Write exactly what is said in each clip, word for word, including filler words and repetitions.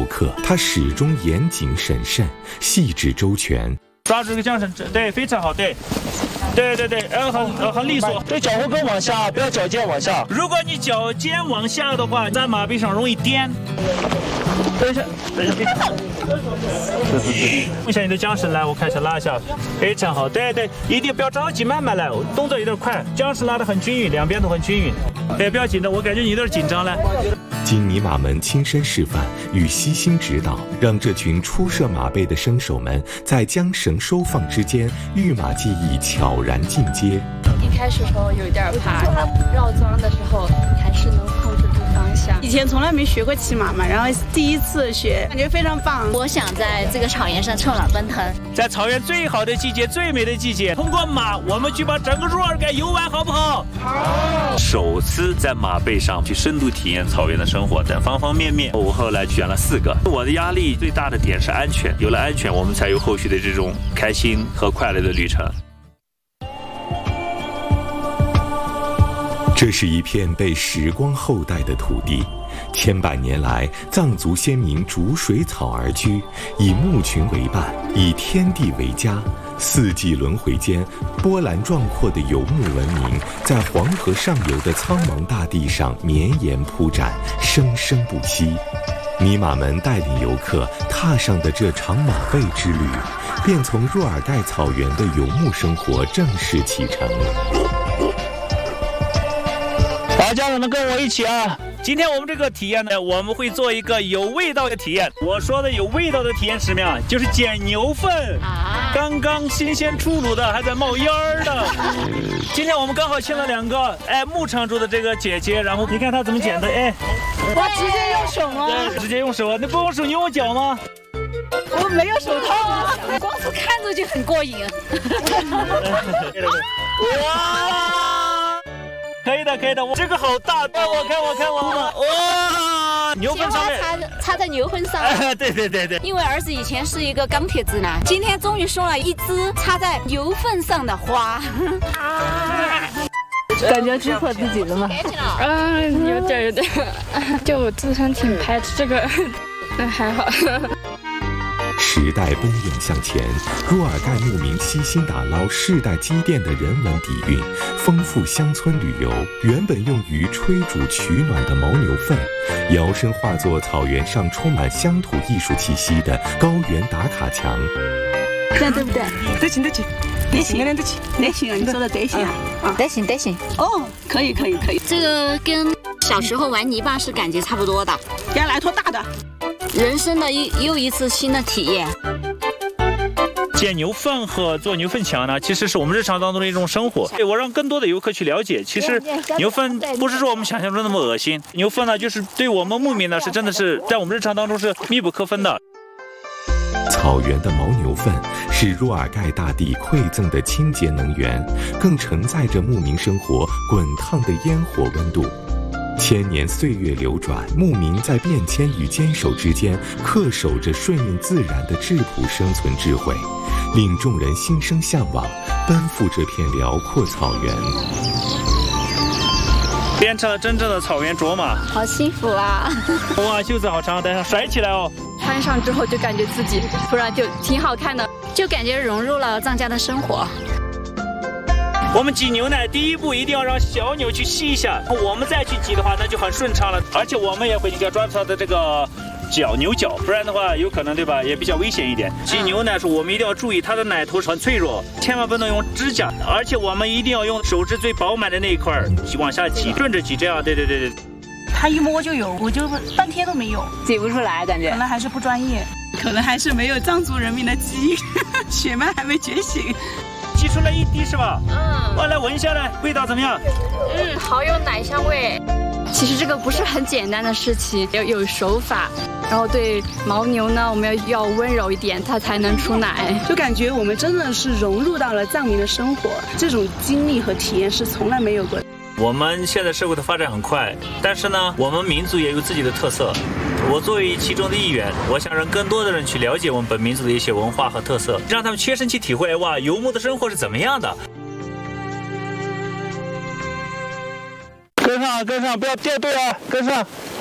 游客，他始终严谨审慎、细致周全。 抓住这个缰绳，对，非常好，对。 对对对，呃，很呃很利索，对，脚后跟往下，不要脚尖往下。如果你脚尖往下的话，在马背上容易颠。等一下，等一下，用一下你的缰绳来，我看一下，拉一下，非常好。对对，一定不要着急，慢慢来，动作有点快，缰绳拉得很均匀，两边都很均匀。对，不要紧张，我感觉你有点紧张了。 经尼玛们亲身示范与悉心指导，让这群初涉马背的生手们在将绳收放之间，御马技艺悄然进阶。 一开始的时候有点怕，绕桩的时候还是能控制住方向。 以前从来没学过骑马嘛，然后第一次学，感觉非常棒。 我想在这个草原上策马奔腾， 在草原最好的季节、最美的季节，通过马，我们去把整个若尔盖游玩，好不好？好。首次在马背上去深度体验草原的生活的方方面面，我后来选了四个。我的压力最大的点是安全，有了安全，我们才有后续的这种开心和快乐的旅程。 这是一片被时光厚待的土地，千百年来，藏族先民逐水草而居，以牧群为伴，以天地为家。四季轮回间，波澜壮阔的游牧文明在黄河上游的苍茫大地上绵延铺展，生生不息。尼玛们带领游客踏上的这场马背之旅，便从若尔盖草原的游牧生活正式启程。 好，家长们跟我一起啊！今天我们这个体验呢，我们会做一个有味道的体验。我说的有味道的体验是什么呀？就是捡牛粪，啊、刚刚新鲜出炉的，还在冒烟儿的。今天我们刚好请了两个哎牧场主的这个姐姐，然后你看她怎么捡的？哎， 我直接用手吗？ 对，直接用手啊！你不用手，你用脚吗？ 我没有手套啊， 光是看着就很过瘾。 哇！ 可以的，可以的，这个好大，看我看我看我，哇！牛粪上面插插在牛粪上， 哎，对对对对。 因为儿子以前是一个钢铁直男，今天终于送了一支插在牛粪上的花。 感觉击破自己了吗？ 嗯，有点有点，就我自身挺排斥这个，那还好。 时代奔涌向前，若尔盖牧民悉心打捞世代积淀的人文底蕴，丰富乡村旅游。原本用于吹煮取暖的牦牛粪，摇身化作草原上充满乡土艺术气息的高原打卡墙。 这样对不对？ 得行得行， 得行得行得行啊！你说的得行啊！ 得行得行。 哦，可以可以可以。 这个跟小时候玩泥巴是感觉差不多的。 要来坨大的。 人生的一又一次新的体验。 捡牛粪和做牛粪墙呢，其实是我们日常当中的一种生活。对，我让更多的游客去了解，其实牛粪不是说我们想象中那么恶心。牛粪呢，就是对我们牧民呢，是真的是在我们日常当中是密不可分的。 草原的牦牛粪是若尔盖大地馈赠的清洁能源，更承载着牧民生活滚烫的烟火温度。 千年岁月流转，牧民在变迁与坚守之间，恪守着顺应自然的质朴生存智慧，令众人心生向往，奔赴这片辽阔草原。 变成了真正的草原卓玛， 好幸福啊！ 哇，袖子好长，等一下甩起来哦。 穿上之后就感觉自己突然就挺好看的， 就感觉融入了藏家的生活。 我们挤牛奶，第一步一定要让小牛去吸一下，我们再去挤的话，那就很顺畅了。而且我们也会要抓它的这个脚牛角，不然的话有可能对吧，也比较危险一点。挤牛奶时我们一定要注意，它的奶头是很脆弱，千万不能用指甲，而且我们一定要用手指最饱满的那一块往下挤，顺着挤，这样，对对对对。 他一摸就有，我就半天都没有， 挤不出来，感觉可能还是不专业，可能还是没有藏族人民的基因，血脉还没觉醒。 挤出来一滴是吧？嗯，我来闻一下来，味道怎么样？ 嗯，好有奶香味。其实这个不是很简单的事情，要有手法。然后对牦牛呢，我们要要温柔一点，它才能出奶。 就感觉我们真的是融入到了藏民的生活，这种经历和体验是从来没有过的。 我们现在社会的发展很快，但是呢，我们民族也有自己的特色。我作为其中的一员，我想让更多的人去了解我们本民族的一些文化和特色，让他们切身去体会哇，游牧的生活是怎么样的。跟上，跟上，不要掉队啊，跟上。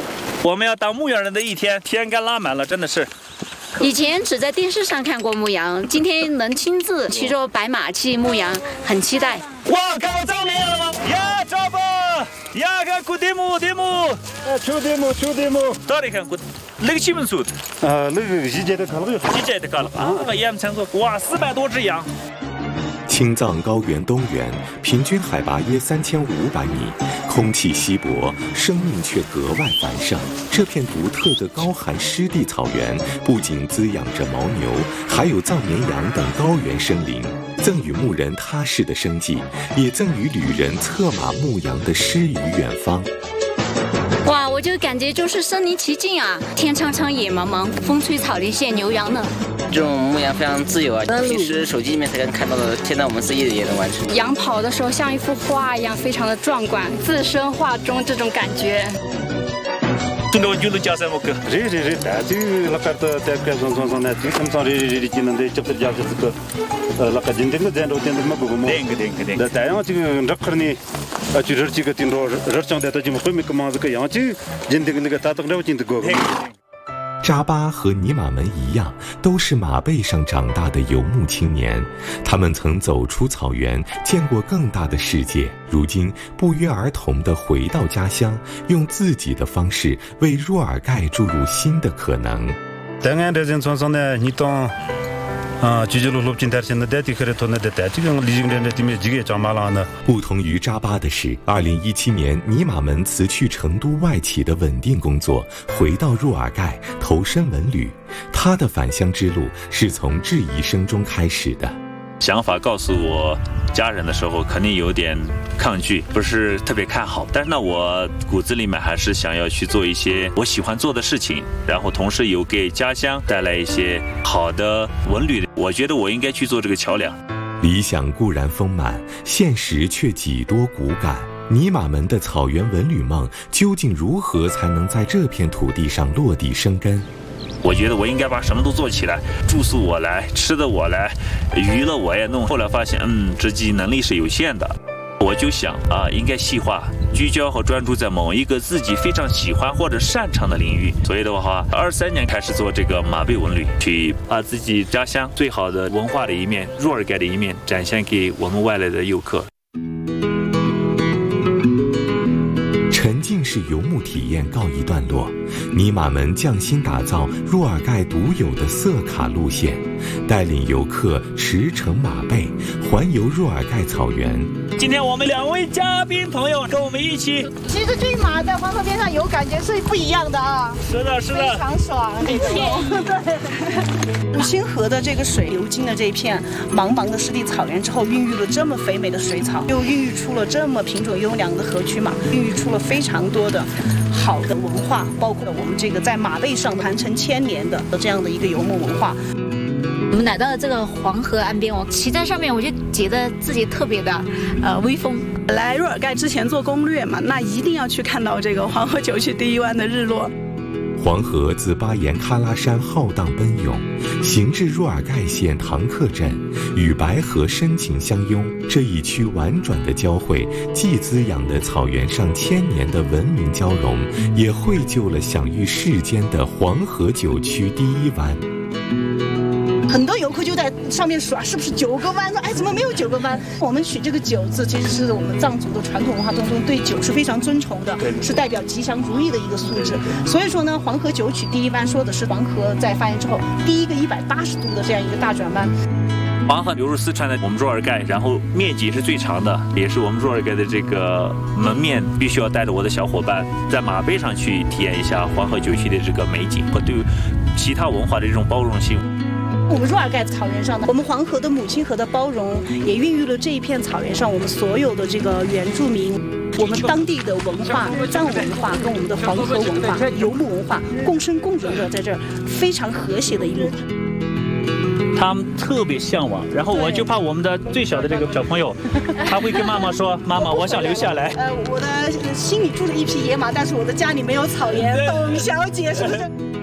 我们要当牧羊人的一天，天干拉满了，真的是。 以前只在电视上看过牧羊，今天能亲自骑着白马去牧羊，很期待。 哇，看到照面了吗？呀，照吧，呀，看古地木，地木， 啊，秋地木，秋地木。 到底看古，那个气氛素。 啊，那个一节的看了有。 一节的看了啊，那个盐场所，哇，四百多只羊。 青藏高原东缘，平均海拔约三千五百米，空气稀薄，生命却格外繁盛。这片独特的高寒湿地草原，不仅滋养着牦牛，还有藏绵羊等高原生灵，赠予牧人踏实的生计，也赠予旅人策马牧羊的诗与远方。 哇，我就感觉就是身临其境啊！天苍苍，野茫茫，风吹草低见牛羊呢。 这种牧羊非常自由啊，平时手机里面才能看到的，现在我们自己也能完成。 羊跑的时候像一幅画一样，非常的壮观，置身画中这种感觉。 真的，我就能加什么歌？ 这这这，但这个那个的在改装装上呢，这个上这这这技能的，就是讲就是个，呃，那个今天个在着天的么不个么？ 对个对个对。 那这样这个这可呢，啊，就是这个听着热场的，他就会没个么子个样，就今天那个打打了今天个。 扎巴和尼玛门一样，都是马背上长大的游牧青年。他们曾走出草原，见过更大的世界，如今不约而同地回到家乡，用自己的方式为若尔盖注入新的可能。 在俺这人村上呢，你当啊，居住路路进台现在代替开的团的代，这个离境人的地面几个长马拉呢？ 不同于扎巴的是，二零一七年尼玛门辞去成都外企的稳定工作，回到若尔盖投身文旅。他的返乡之路是从质疑声中开始的。 想法告诉我家人的时候，肯定有点抗拒，不是特别看好。但是呢，我骨子里面还是想要去做一些我喜欢做的事情，然后同时有给家乡带来一些好的文旅。我觉得我应该去做这个桥梁。 理想固然丰满，现实却几多骨感。尼玛门的草原文旅梦究竟如何才能在这片土地上落地生根？ 我觉得我应该把什么都做起来，住宿我来，吃的我来，娱乐我也弄。后来发现，嗯，自己能力是有限的，我就想啊，应该细化、聚焦和专注在某一个自己非常喜欢或者擅长的领域。所以的话，二三年开始做这个马背文旅，去把自己家乡最好的文化的一面、若尔盖的一面展现给我们外来的游客。 沉浸式游牧体验告一段落，尼玛门匠心打造若尔盖独有的色卡路线，带领游客驰骋马背，环游若尔盖草原。 今天我们两位嘉宾朋友跟我们一起， 其实这马在黄河边上游感觉是不一样的啊。 是的，是的， 非常爽，这个游。对。星河的这个水流经了这片茫茫的湿地草原之后，孕育了这么肥美的水草，又孕育出了这么品种优良的河曲马，孕育出了非常多的好的文化，包括我们这个在马背上传承千年的这样的一个游牧文化。 我们来到了这个黄河岸边，我骑在上面，我就觉得自己特别的呃威风。 来若尔盖之前做攻略嘛，那一定要去看到这个黄河九曲第一湾的日落。 黄河自巴颜喀拉山浩荡奔涌，行至若尔盖县唐克镇，与白河深情相拥。这一区婉转的交汇，既滋养了草原上千年的文明交融，也绘就了享誉世间的黄河九曲第一湾。 很多游客就在上面说啊，是不是九个湾？说哎，怎么没有九个湾？我们取这个九字，其实是我们藏族的传统文化当中对九是非常尊崇的，是代表吉祥如意的一个素质。所以说呢，黄河九曲第一湾说的是黄河在发源之后第一个一百八十度的这样一个大转弯。 黄河流入四川的我们若尔盖，然后面积是最长的，也是我们若尔盖的这个门面，必须要带着我的小伙伴在马背上去体验一下黄河九曲的这个美景和对其他文化的这种包容性。 我们若尔盖草原上呢，我们黄河的母亲河的包容，也孕育了这一片草原上我们所有的这个原住民，我们当地的文化、藏文化跟我们的黄河文化、游牧文化共生共荣的，在这儿非常和谐的一幕。 他们特别向往，然后我就怕我们的最小的这个小朋友，他会跟妈妈说：“妈妈，我想留下来。” 呃，我的心里住着一匹野马，但是我的家里没有草原。董小姐是不是？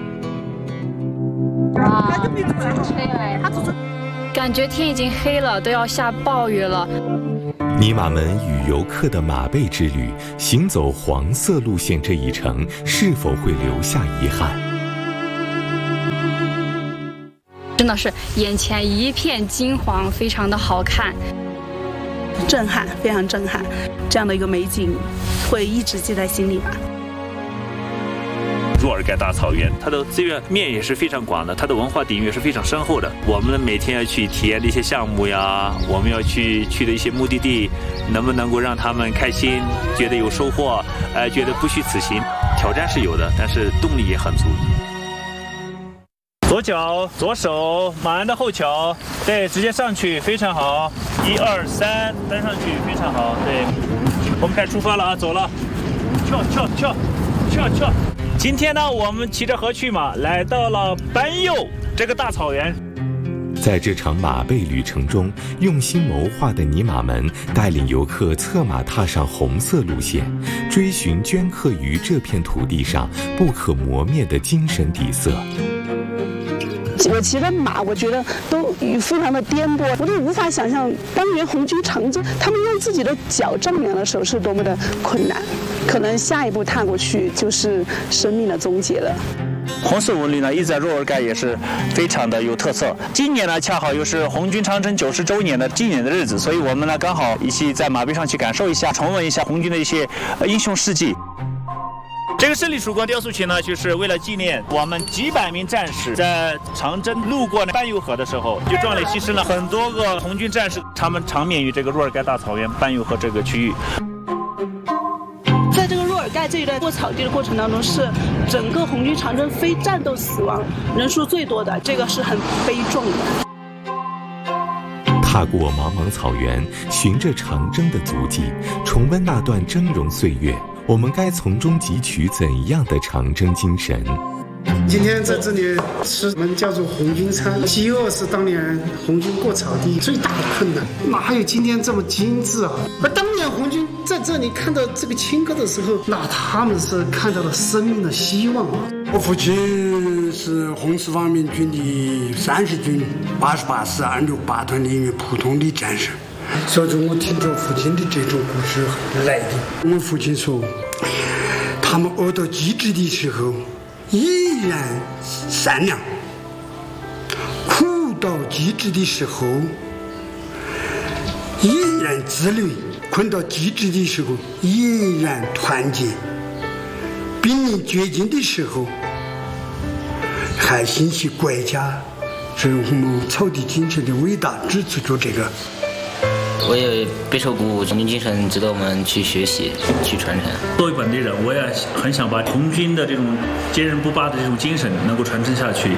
哇，感觉天已经黑了，都要下暴雨了。 尼玛们与游客的马背之旅，行走黄色路线这一程，是否会留下遗憾？ 真的是眼前一片金黄，非常的好看， 震撼，非常震撼。这样的一个美景，会一直记在心里吧。 若尔盖大草原，它的资源面也是非常广的，它的文化底蕴也是非常深厚的。我们每天要去体验的一些项目呀，我们要去去的一些目的地，能不能够让他们开心，觉得有收获，呃，觉得不虚此行？挑战是有的，但是动力也很足。左脚左手，马鞍的后脚，对，直接上去，非常好。一二三，登上去，非常好。对，我们开始出发了啊，走了，跳跳跳跳跳。今天呢，我们骑着河去马，来到了班佑这个大草原。 在这场马背旅程中，用心谋划的尼玛们带领游客策马踏上红色路线，追寻镌刻于这片土地上不可磨灭的精神底色。 我骑着马，我觉得都非常的颠簸，我都无法想象当年红军长征，他们用自己的脚丈量的时候是多么的困难，可能下一步踏过去就是生命的终结了。 红色纹理呢，一直在若尔盖也是非常的有特色。今年呢，恰好又是红军长征九十周年的纪念的日子，所以我们呢刚好一起在马背上去感受一下，重温一下红军的一些英雄事迹。这个胜利曙光雕塑群呢，就是为了纪念我们几百名战士在长征路过班佑河的时候，就壮烈牺牲了很多个红军战士，他们长眠于这个若尔盖大草原班佑河这个区域。 在这个若尔盖这一带过草地的过程当中，是整个红军长征非战斗死亡人数最多的，这个是很悲壮的。 踏过茫茫草原，循着长征的足迹，重温那段峥嵘岁月，我们该从中汲取怎样的长征精神？ 今天在这里吃我们叫做红军餐，饥饿是当年红军过草地最大的困难，哪有今天这么精致啊？而当年红军在这里看到这个青稞的时候，那他们是看到了生命的希望啊。 我父亲是红四方面军的三十军八十八师二六八团的一名普通的战士，所以我听着父亲的这种故事很来的。我父亲说，他们饿到极致的时候依然善良，苦到极致的时候依然自律，困到极致的时候依然团结，濒临绝境的时候还心系国家，是我们草地精神的伟大支持着这个。 我也备受鼓舞，红军精神值得我们去学习、去传承。 作为本地人，我也很想把红军的这种坚韧不拔的这种精神能够传承下去。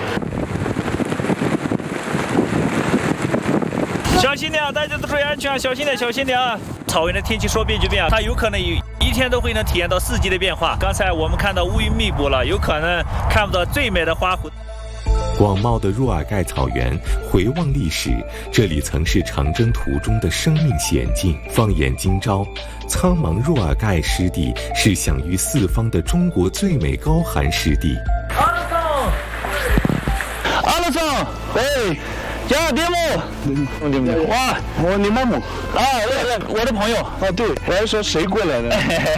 小心点啊！大家都注意安全啊！小心点，小心点啊！草原的天气说变就变啊，它有可能一一天都会能体验到四季的变化。刚才我们看到乌云密布了，有可能看不到最美的花湖。 广袤的若尔盖草原，回望历史，这里曾是长征途中的生命险境。放眼今朝，苍茫若尔盖湿地是享誉四方的中国最美高寒湿地。 阿拉桑，阿拉桑，喂，呀，爹母，爹母，哇，我你妈母，啊，我的朋友，啊，对，我还说谁过来的？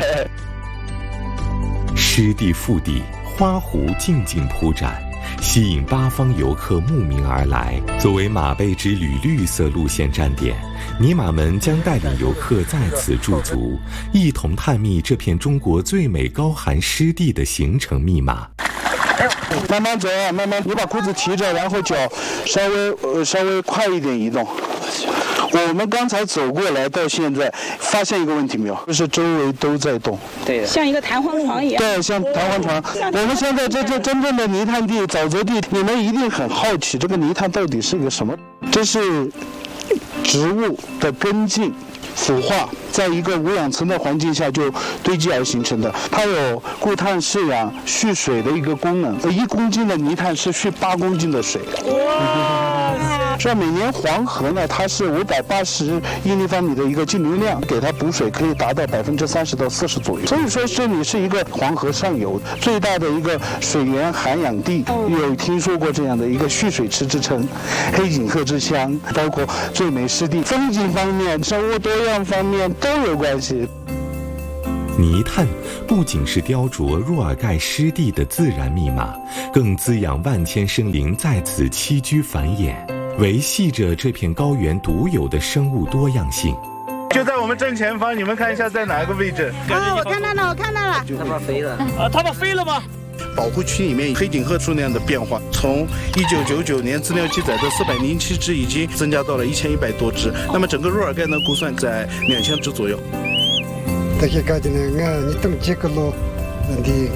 湿地腹地，花湖静静铺展，吸引八方游客慕名而来。作为马背之旅绿色路线站点，尼玛们将带领游客在此驻足，一同探秘这片中国最美高寒湿地的行程密码。 慢慢走啊，慢慢，你把裤子提着，然后脚稍微呃稍微快一点移动。我们刚才走过来到现在，发现一个问题没有？就是周围都在动， 对的， 像一个弹簧床一样。 对，像弹簧床。我们现在这这真正的泥炭地、沼泽地，你们一定很好奇，这个泥炭到底是个什么？这是植物的根茎腐化，在一个无氧层的环境下就堆积而形成的。它有固碳释氧、蓄水的一个功能。一公斤的泥炭是蓄八公斤的水。哇塞！ 是吧？每年黄河呢，它是五百八十亿立方米的一个净流量，给它补水可以达到百分之三十到四十左右。所以说这里是一个黄河上游最大的一个水源涵养地，有听说过这样的一个蓄水池之称，黑颈鹤之乡，包括最美湿地，风景方面、生物多样方面都有关系。 泥炭不仅是雕琢若尔盖湿地的自然密码，更滋养万千生灵在此栖居繁衍，维系着这片高原独有的生物多样性。 就在我们正前方，你们看一下在哪个位置？ 啊，我看到了，我看到了。 它们飞了啊！它们飞了吗？ 保护区里面黑颈鹤数量的变化，从一九九九年资料记载的四百零七只，已经增加到了一千一百多只。那么整个若尔盖呢，估算在两千只左右。 这些盖的呢，俺你等几个了，问题。